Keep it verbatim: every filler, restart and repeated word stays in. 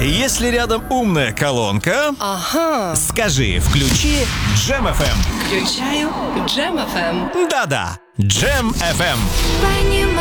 Если рядом умная колонка, Ага. скажи «включи Джем эф эм». Включаю Джем эф эм. Да-да, Джем эф эм.